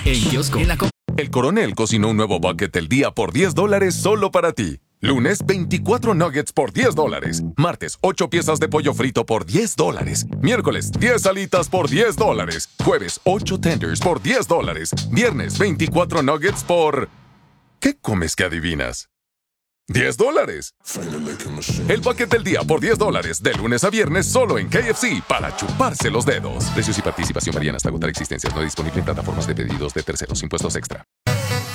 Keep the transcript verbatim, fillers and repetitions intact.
En kiosco. En la co- El Coronel cocinó un nuevo bucket del día por diez dólares solo para ti. Lunes, veinticuatro nuggets por diez dólares. Martes, ocho piezas de pollo frito por diez dólares. Miércoles, diez alitas por diez dólares. Jueves, ocho tenders por diez dólares. Viernes, veinticuatro nuggets por... ¿Qué comes que adivinas? ¡diez dólares! El bucket del día por diez dólares. De lunes a viernes solo en K F C para chuparse los dedos. Precios y participación varían hasta agotar existencias. No disponible en plataformas de pedidos de terceros. Impuestos extra.